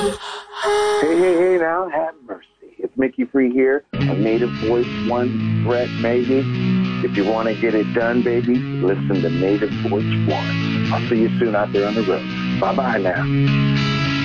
Hey, now, have mercy. It's Mickey Free here, a Native Voice One threat, maybe. If you want to get it done, baby, listen to Native Voice One. I'll see you soon out there on the road. Bye-bye now.